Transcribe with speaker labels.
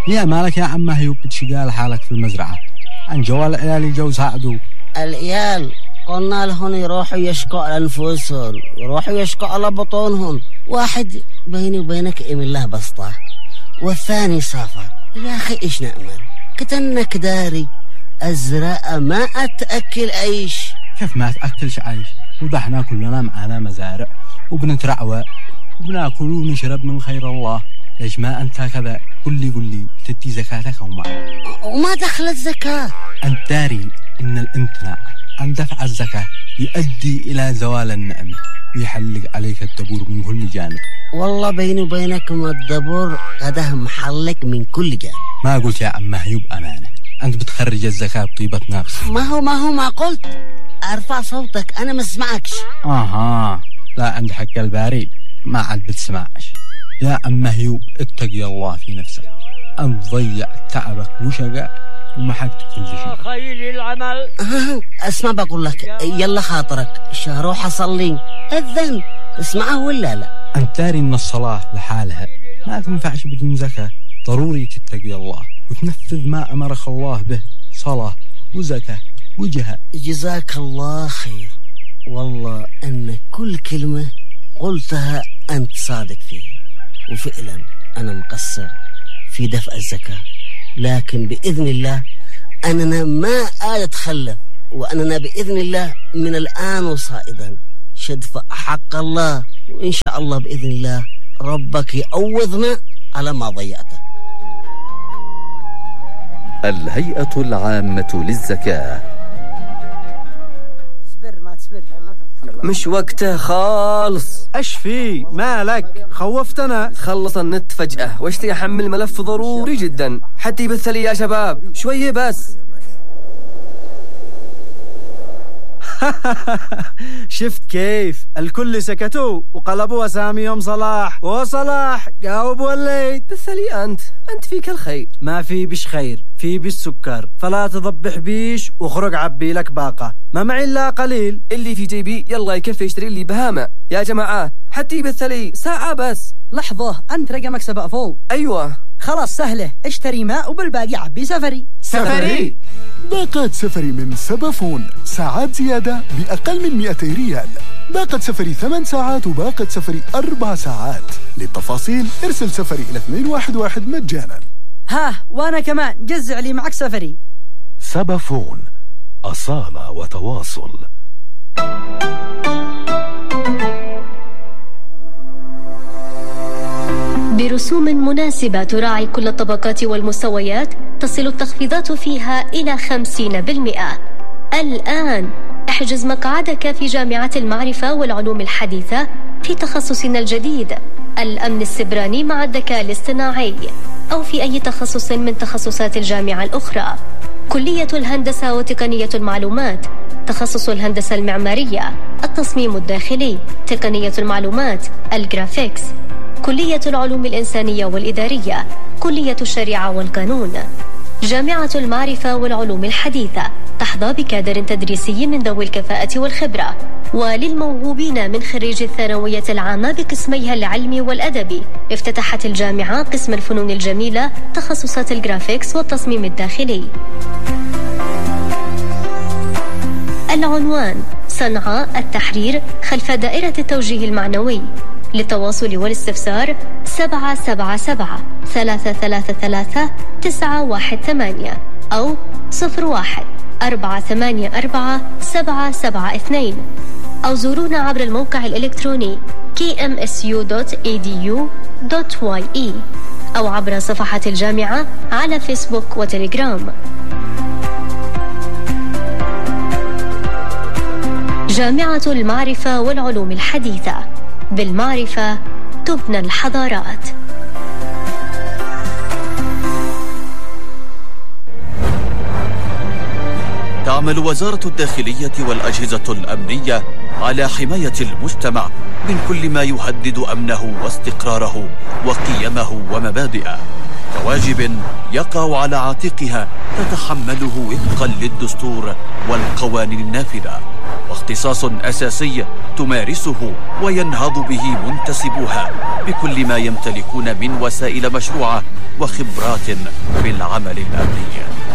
Speaker 1: يا مالك يا عم هيوب بتشقال حالك في المزرعة؟ عن جوال العيال يجوا يساعدوا.
Speaker 2: العيال قلنا لهم يروحوا يشكوا على أنفسهم، يروحوا يشكوا على بطونهم. واحد بيني وبينك إيم الله بسطة، والثاني سافر. يا أخي إيش نأمل؟ كتنك داري الزراعة ما أتأكل عيش.
Speaker 1: كيف ما تأكلش عيش؟ وضحنا كلنا معانا مزارع وبنترعوى وبناكل ونشرب من خير الله. ليش ما أنت كذا؟ قل لي تدي زكاتك أو ما؟
Speaker 2: وما دخلت زكاة.
Speaker 1: أنت داري إن الامتناع عن دفع الزكاة يؤدي إلى زوال النعمة ويحلق عليك الدبور من كل جانب.
Speaker 2: والله بيني وبينكم الدبور غده محلق من كل جانب.
Speaker 1: ما قلت يا عم هيوب أمانة، أنت بتخرج الزكاة بطيبة نفس.
Speaker 2: ما قلت. أرفع صوتك أنا ما اسمعكش.
Speaker 1: لا عند حق الباري ما عاد بتسمعش. يا عم هيوب اتقي الله في نفسك، أنت ضيع تعبك وشقاء ومحقت كل شيء.
Speaker 3: خير العمل.
Speaker 2: اسمع بقول لك، يلا خاطرك روح أصلي الذن اسمعه ولا لا؟
Speaker 1: أنت داري إن الصلاة لحالها ما تنفعش بدون زكاة. ضروري تتقي الله وتنفذ ما أمرك الله به، صلاة وزكاة وجهاد.
Speaker 2: جزاك الله خير. والله أن كل كلمة قلتها أنت صادق فيها، وفعلا أنا مقصر في دفع الزكاة، لكن بإذن الله أننا ما أتخلف، وأننا بإذن الله من الآن وصائدا شدفع حق الله، وإن شاء الله بإذن الله ربك يعوضنا على ما ضيعته.
Speaker 4: الهيئة العامة للزكاة.
Speaker 5: مش وقته خالص.
Speaker 6: ايش في مالك؟ خوفتنا.
Speaker 5: خلص النت فجأة واشتي احمل ملف ضروري جدا حتى يبث لي يا شباب شوية بس.
Speaker 6: شفت كيف الكل سكتوا وقلبوا اساميهم صلاح، وصلاح جاوب وليد.
Speaker 5: بث لي انت فيك الخير.
Speaker 6: ما في بش خير، في بالسكر، فلا تضبح بيش وخرج عبي لك باقة، ما معي الا قليل.
Speaker 5: اللي في جيبي يلا يكفي يشتري لي بهامة يا جماعة، حتى يبث لي ساعة بس.
Speaker 7: لحظة، انت رقمك 7
Speaker 5: ايوه
Speaker 7: خلاص سهلة، اشتري ماء وبالباقي عبي سفري.
Speaker 5: سفري
Speaker 8: باقات سفري من سبافون، ساعات زيادة بأقل من 200 ريال. باقة سفري 8 ساعات وباقة سفري 4 ساعات. للتفاصيل ارسل سفري إلى 211 مجانا.
Speaker 7: ها وانا كمان جزع لي معك سفري.
Speaker 8: سبافون، أصالة وتواصل.
Speaker 9: برسوم مناسبة تراعي كل الطبقات والمستويات، تصل التخفيضات فيها إلى 50%. الآن احجز مقعدك في جامعة المعرفة والعلوم الحديثة في تخصصنا الجديد الأمن السبراني مع الذكاء الاصطناعي، أو في أي تخصص من تخصصات الجامعة الأخرى. كلية الهندسة وتقنية المعلومات، تخصص الهندسة المعمارية، التصميم الداخلي، تقنية المعلومات، الجرافيكس، كلية العلوم الإنسانية والإدارية، كلية الشريعة والقانون. جامعة المعرفة والعلوم الحديثة تحظى بكادر تدريسي من ذوي الكفاءة والخبرة. وللموهوبين من خريج الثانوية العامة بقسميها العلمي والأدبي، افتتحت الجامعة قسم الفنون الجميلة، تخصصات الجرافيكس والتصميم الداخلي. العنوان: صنعاء التحرير خلف دائرة التوجيه المعنوي. للتواصل والاستفسار 777-333-918 أو 01-484-772 أو زورونا عبر الموقع الإلكتروني kmsu.edu.ye أو عبر صفحة الجامعة على فيسبوك وتليجرام. جامعة المعرفة والعلوم الحديثة، بالمعرفة تبنى الحضارات.
Speaker 10: تعمل وزارة الداخلية والأجهزة الأمنية على حماية المجتمع من كل ما يهدد أمنه واستقراره وقيمه ومبادئه، كواجب يقع على عاتقها تتحمله وفقا للدستور والقوانين النافذة. واختصاص أساسي تمارسه وينهض به منتسبوها بكل ما يمتلكون من وسائل مشروعة وخبرات بالعمل الأمني.